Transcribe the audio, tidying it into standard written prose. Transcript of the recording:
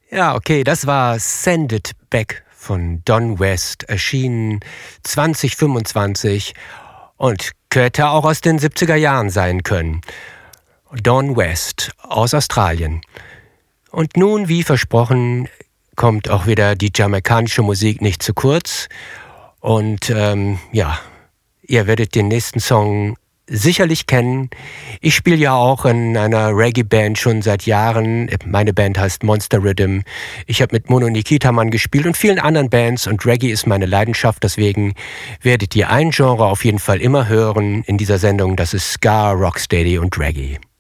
Ja, okay, das war Send It Back von Don West, erschienen 2025 und könnte auch aus den 70er Jahren sein können. Don West aus Australien. Und nun, wie versprochen, kommt auch wieder die jamaikanische Musik nicht zu kurz. Und ja, ihr werdet den nächsten Song sicherlich kennen. Ich spiele ja auch in einer Reggae-Band schon seit Jahren. Meine Band heißt Monster Rhythm. Ich habe mit Mono Nikitaman gespielt und vielen anderen Bands und Reggae ist meine Leidenschaft. Deswegen werdet ihr ein Genre auf jeden Fall immer hören in dieser Sendung. Das ist Ska, Rocksteady und Reggae.